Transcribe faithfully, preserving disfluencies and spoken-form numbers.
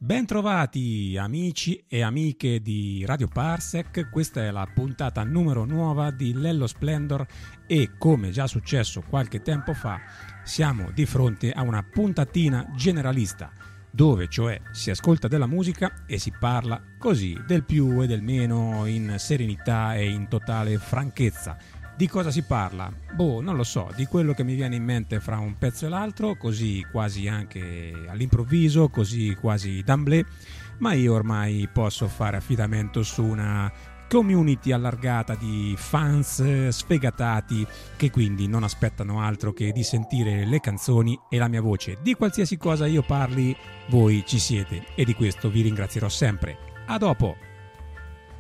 Bentrovati amici e amiche di Radio Parsec, questa è la puntata numero nuova di Lello Splendor e, come già successo qualche tempo fa, siamo di fronte a una puntatina generalista dove cioè si ascolta della musica e si parla così del più e del meno in serenità e in totale franchezza. Di cosa si parla? Boh, non lo so, di quello che mi viene in mente fra un pezzo e l'altro, così quasi anche all'improvviso, così quasi d'amblè, ma io ormai posso fare affidamento su una community allargata di fans sfegatati che quindi non aspettano altro che di sentire le canzoni e la mia voce. Di qualsiasi cosa io parli, voi ci siete e di questo vi ringrazierò sempre. A dopo!